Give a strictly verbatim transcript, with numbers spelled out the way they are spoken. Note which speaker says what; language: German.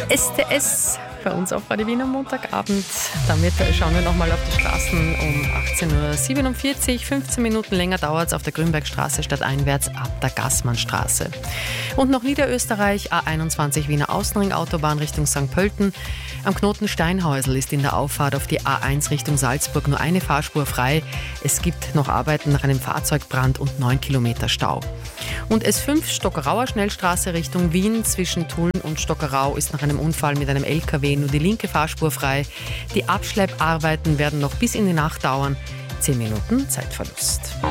Speaker 1: S T S bei uns auf Radio Wien am Montagabend. Damit schauen wir nochmal auf die Straßen um achtzehn Uhr siebenundvierzig. fünfzehn Minuten länger dauert es auf der Grünbergstraße stadteinwärts ab der Gassmannstraße. Und noch Niederösterreich, A einundzwanzig Wiener Außenring Autobahn Richtung Sankt Pölten. Am Knoten Steinhäusl ist in der Auffahrt auf die A eins Richtung Salzburg nur eine Fahrspur frei. Es gibt noch Arbeiten nach einem Fahrzeugbrand und neun Kilometer Stau. Und S fünf Stockerauer Schnellstraße Richtung Wien zwischen Tulln und Stockerau ist nach einem Unfall mit einem L K W nur die linke Fahrspur frei. Die Abschlepparbeiten werden noch bis in die Nacht dauern. Zehn Minuten Zeitverlust.